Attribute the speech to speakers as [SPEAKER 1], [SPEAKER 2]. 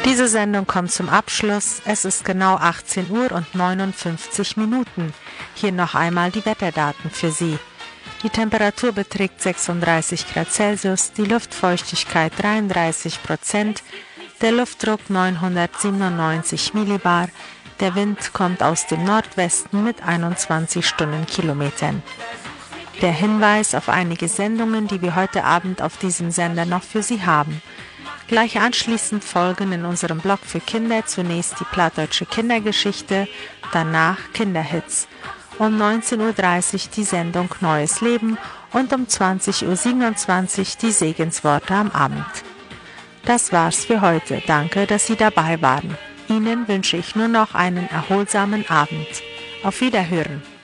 [SPEAKER 1] Diese Sendung kommt zum Abschluss. Es ist genau 18 Uhr und 59 Minuten. Hier noch einmal die Wetterdaten für Sie. Die Temperatur beträgt 36 Grad Celsius, die Luftfeuchtigkeit 33%, der Luftdruck 997 Millibar, der Wind kommt aus dem Nordwesten mit 21 Stundenkilometern. Der Hinweis auf einige Sendungen, die wir heute Abend auf diesem Sender noch für Sie haben. Gleich anschließend folgen in unserem Blog für Kinder zunächst die plattdeutsche Kindergeschichte, danach Kinderhits. Um 19.30 Uhr die Sendung Neues Leben und um 20.27 Uhr die Segensworte am Abend. Das war's für heute. Danke, dass Sie dabei waren. Ihnen wünsche ich nur noch einen erholsamen Abend. Auf Wiederhören.